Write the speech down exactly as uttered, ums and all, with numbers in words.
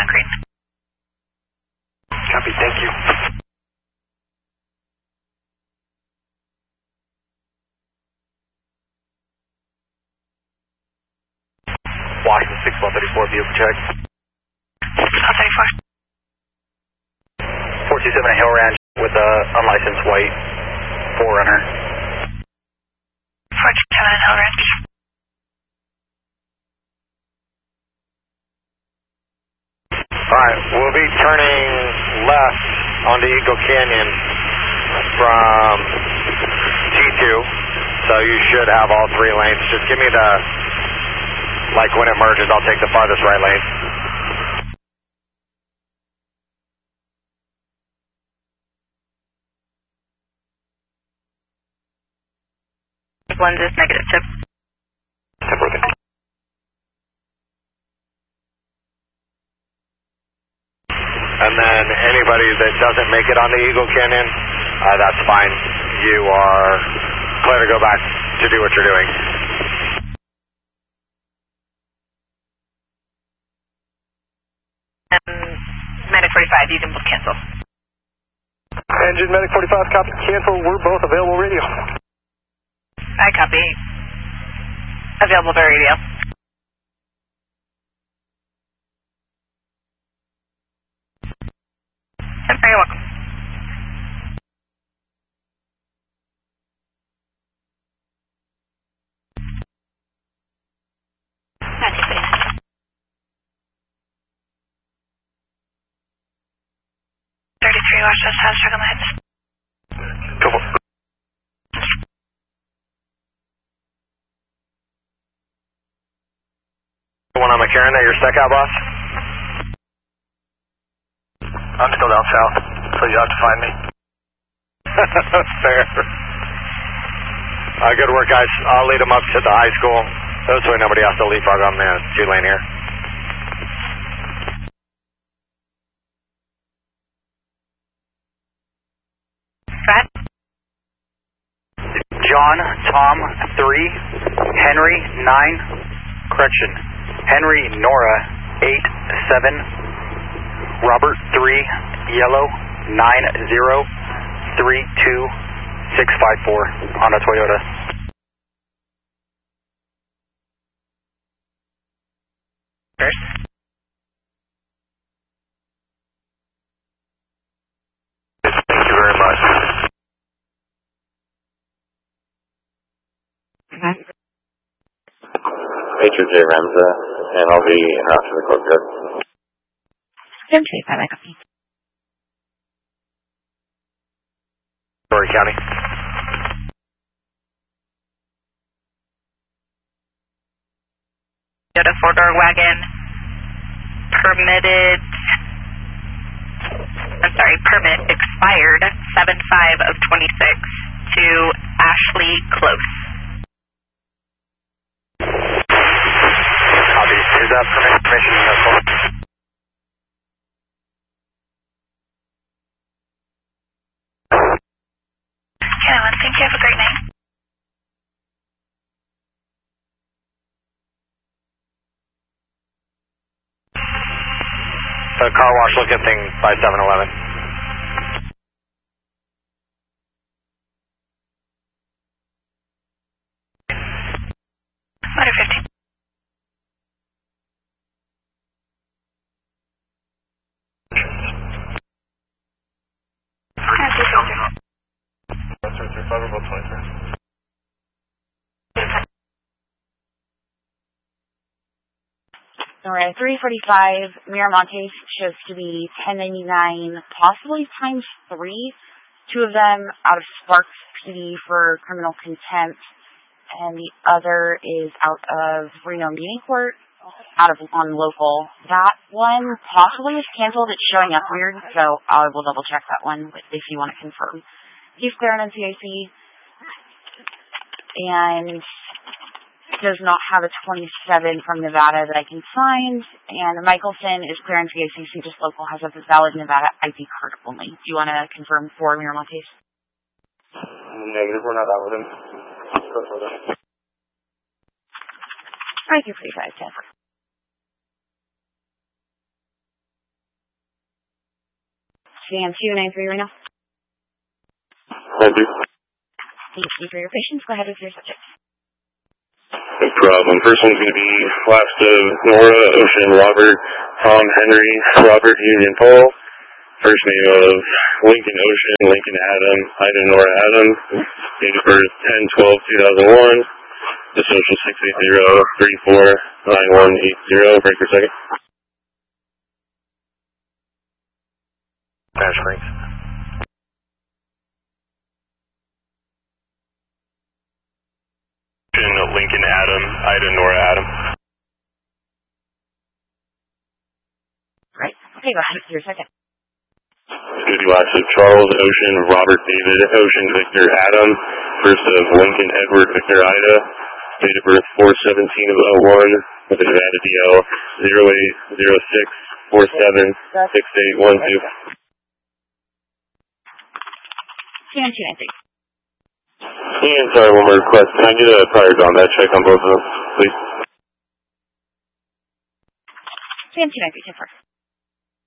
on green. Copy, thank you. Washington six one thirty-four, vehicle check. six one thirty-four. four two seven Hill Ranch with a unlicensed white four runner. four two seven Hill Ranch. Alright, we'll be turning left onto Eagle Canyon from T two, so you should have all three lanes. Just give me the, like when it merges, I'll take the farthest right lane. Lens is negative tip. Tip working. And then anybody that doesn't make it on the Eagle Canyon, uh, that's fine. You are clear to go back to do what you're doing. Um, Medic forty-five, you can both cancel. Engine Medic forty-five, copy, cancel. We're both available radio. I copy. Available by radio. You're welcome. thirty-three, watch those house circle lights. Go for it. One on McCarran at your stack out, boss? I'm still down south, so you have to find me. Fair. Uh, good work, guys. I'll lead them up to the high school. This way nobody has to leapfrog on the two lane here. Brad? John, Tom, three, Henry, nine, correction, Henry, Nora, eight, seven, Robert, three, yellow, nine, zero, three, two, six, five, four, Honda Toyota. First. Thank you very much. Mm-hmm. Major J. Ramza, and I'll be in route to the courtyard. Jim Chase, I like me. Story County. Toyota four-door wagon, permitted, I'm sorry, permit expired seven five of twenty-six to Ashley Close. Copy. Is that permit information successful? Caroline, thank you. Have a great night. The car wash looking thing by seven eleven. Motor fifteen. That's three five about twenty-three. Alright, three forty-five, Miramontes shows to be ten ninety-nine, possibly times three. Two of them out of Sparks P D for criminal contempt, and the other is out of Reno Meeting Court, out of on local. That one possibly is canceled. It's showing up weird, so I will double check that one if you want to confirm. He's clear on N C I C, and does not have a twenty-seven from Nevada that I can find, and Michelson is clear on C I C C, just local, has a valid Nevada I D card only. Do you want to confirm for Miramontes? Negative, we're not out with him. Go further. Thank you for you guys, Jennifer. Scan two nine three right now. Thank you. Thank you for your patience. Go ahead with your subject. No problem. First one's going to be last of Nora, Ocean, Robert, Tom, Henry, Robert, Union, Paul. First name of Lincoln, Ocean, Lincoln, Adam, Ida, Nora, Adam. Date of birth ten twelve two thousand one. The social six eight zero three four nine one eight zero. Break for a second. Dash breaks. Lincoln, Adam, Ida, Nora, Adam. Right. Okay, go ahead with your second. Good last of Charles, Ocean, Robert, David, Ocean, Victor, Adam. First of Lincoln, Edward, Victor, Ida. Date of birth four seventeen of oh one. With a Nevada D L zero eight zero six four seven six eight one two. Scan two nine three. And sorry, one more request. Can I get a prior John that check on both of them, please? Scan two nine three, ten four.